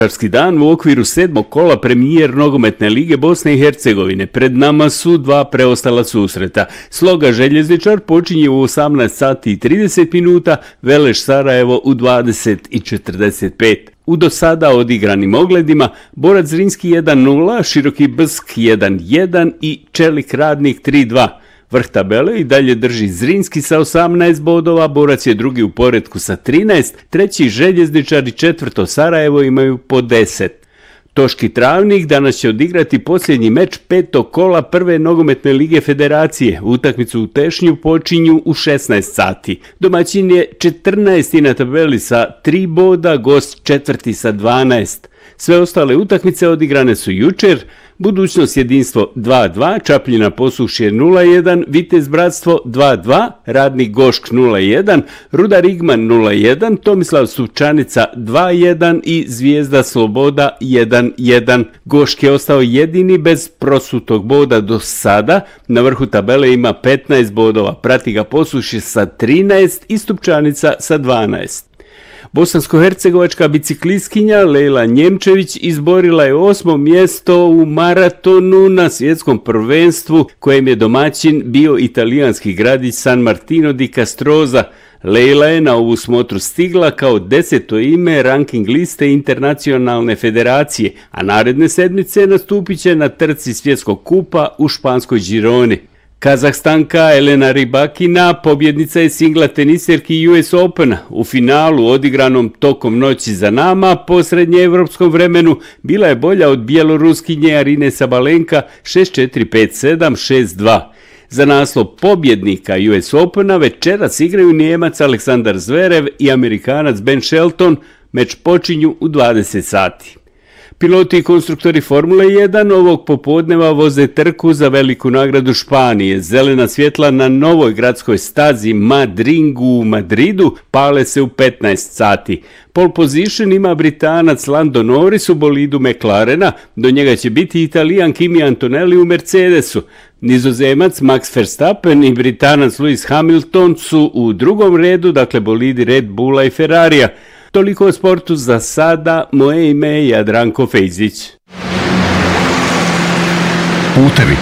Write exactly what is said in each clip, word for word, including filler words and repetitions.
Košarkaški dan u okviru sedmog kola premijer nogometne lige Bosne i Hercegovine. Pred nama su dva preostala susreta. Sloga Željezničar počinje u osamnaest sati i trideset minuta, Veleš Sarajevo u dvadeset i četrdeset pet. U do sada odigranim ogledima Borac Zrinski jedan nula, Široki Bsk jedan jedan i Čelik Radnik tri dva. Vrh tabele i dalje drži Zrinski sa osamnaest bodova, Borac je drugi u poretku sa trinaest, treći Željezničar i četvrto Sarajevo imaju po deset. Toški Travnik danas će odigrati posljednji meč petog kola prve nogometne lige federacije. Utakmicu u Tešnju počinju u šesnaest sati. Domaćin je četrnaesti na tabeli sa tri boda, gost četvrti sa dvanaest. Sve ostale utakmice odigrane su jučer. Budućnost Jedinstvo dva dva, Čapljina Posušje nula jedan, Vitez Bratstvo dva dva, Radnik Gošk nula jedan, Rudar Igman nula jedan, Tomislav Suvčanica dva jedan i Zvijezda Sloboda jedan jedan. Gošk je ostao jedini bez prosutog boda do sada. Na vrhu tabele ima petnaest bodova, prati ga Posušje sa trinaest i Stupčanica sa dvanaest. Bosansko-hercegovačka biciklistkinja Lejla Njemčević izborila je osmo mjesto u maratonu na svjetskom prvenstvu kojem je domaćin bio italijanski gradić San Martino di Castroza. Lejla je na ovu smotru stigla kao deseto ime ranking liste internacionalne federacije, a naredne sedmice nastupit će na trci svjetskog kupa u španskoj Gironi. Kazahstanka Elena Rybakina pobjednica je singla teniserki U S Opena. U finalu odigranom tokom noći za nama po srednjeevropskom vremenu bila je bolja od bjeloruskinje Arine Sabalenka šest četiri, pet sedam, šest dva. Za naslov pobjednika U S Opena večeras igraju Nijemac Aleksandar Zverev i Amerikanac Ben Shelton. Meč počinju u dvadeset sati. Piloti i konstruktori Formule jedan ovog popodneva voze trku za veliku nagradu Španije. Zelena svjetla na novoj gradskoj stazi Madringu u Madridu pale se u petnaest sati. Pole position ima Britanac Lando Norris u bolidu McLarena, do njega će biti Italijan Kimi Antonelli u Mercedesu. Nizozemac Max Verstappen i Britanac Lewis Hamilton su u drugom redu, dakle bolidi Red Bulla i Ferrarija. Toliko o sportu za sada, moje ime je Jadranko Fejzić. Putevi.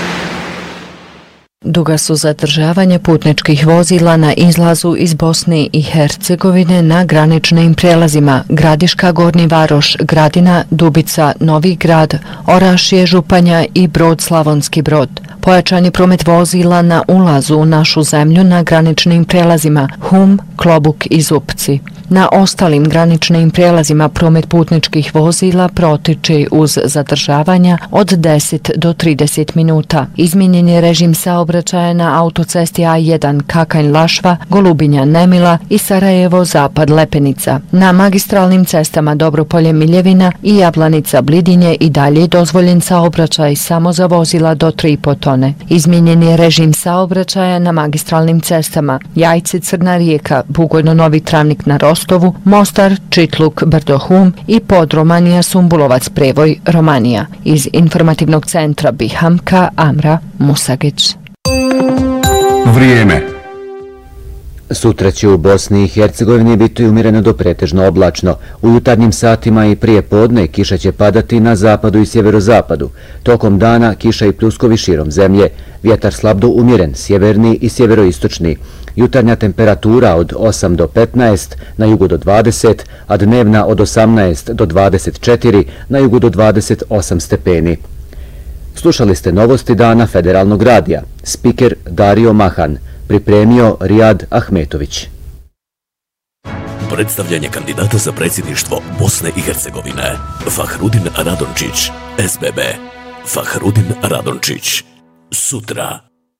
Duga su zadržavanja putničkih vozila na izlazu iz Bosne i Hercegovine na graničnim prelazima Gradiška, Gornji Varoš, Gradina, Dubica, Novi Grad, Orašje, Županja i Brod Slavonski Brod. Pojačan je promet vozila na ulazu u našu zemlju na graničnim prelazima Hum, Klobuk i Zupci. Na ostalim graničnim prelazima promet putničkih vozila protiče uz zadržavanja od deset do trideset minuta. Izmijenjen je režim saobraćaja na autocesti A jedan Kakanj-Lašva, Golubinja-Nemila i Sarajevo-Zapad-Lepenica. Na magistralnim cestama Dobropolje-Miljevina i Jablanica-Blidinje i dalje dozvoljen saobraćaj samo za vozila do tri i po tone. Izmijenjen je režim saobraćaja na magistralnim cestama Jajce-Crna Rijeka, Bugojno-Novi Travnik na Rostovu, Mostar, Čitluk, Brdo-Hum i Podromanija, Sumbulovac, Prevoj, Romanija. Iz informativnog centra Bihamka, Amra Musagić. Vrijeme. Sutra će u Bosni i Hercegovini biti umjereno do pretežno oblačno. U jutarnjim satima i prije podne kiša će padati na zapadu i sjeverozapadu. Tokom dana kiša i pljuskovi širom zemlje. Vjetar slab do umjeren, sjeverni i sjeveroistočni. Jutarnja temperatura od osam do petnaest, na jugu do dvadeset, a dnevna od osamnaest do dvadeset četiri, na jugu do dvadeset osam stepeni. Slušali ste novosti dana Federalnog radija. Spiker Dario Mahan. Pripremio Rijad Ahmetović. Predstavljanje kandidata za predsjedništvo Bosne i Hercegovine. Fahrudin Radončić, S B B. Fahrudin Radončić. Sutra.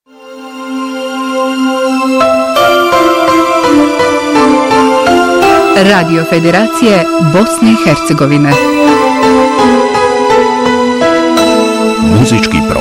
Radio Federacije Bosne i Hercegovine. Muzički program.